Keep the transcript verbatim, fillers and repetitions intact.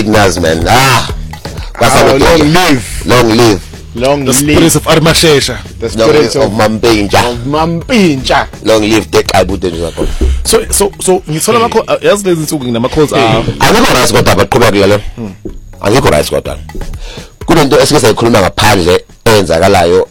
Ignas man. Ah. Oh, long live. Long live. Long The live. spirits of Armashesha. The Long live spirits of of Mampinja. of Mampinja. Long live the Kaibute zakho. So so so ngithola makho yazi lezi insuku nginama calls ah. Angikho right kodwa baqhubeka kulelo. Angikho right kodwa. Kunento esike sayikhuluma ngaphandle eyenzakalayo